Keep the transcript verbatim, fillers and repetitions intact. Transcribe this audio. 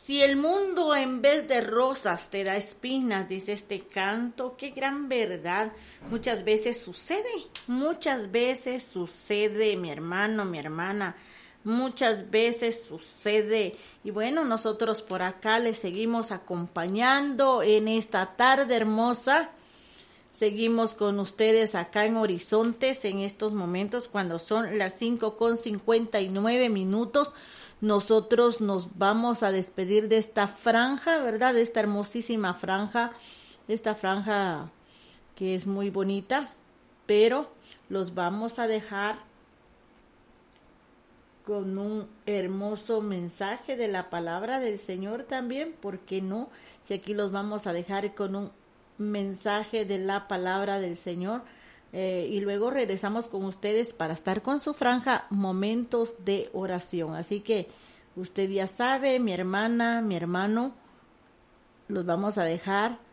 Si el mundo en vez de rosas te da espinas, dice este canto, qué gran verdad. Muchas veces sucede, muchas veces sucede, mi hermano, mi hermana, muchas veces sucede. Y bueno, nosotros por acá les seguimos acompañando en esta tarde hermosa. Seguimos con ustedes acá en Horizontes en estos momentos cuando son las cinco con cincuenta y nueve minutos. Nosotros nos vamos a despedir de esta franja, ¿verdad? De esta hermosísima franja, de esta franja que es muy bonita, pero los vamos a dejar con un hermoso mensaje de la palabra del Señor también, ¿por qué no? Si aquí los vamos a dejar con un mensaje de la palabra del Señor. Eh, y luego regresamos con ustedes para estar con su franja Momentos de Oración. Así que usted ya sabe, mi hermana, mi hermano, los vamos a dejar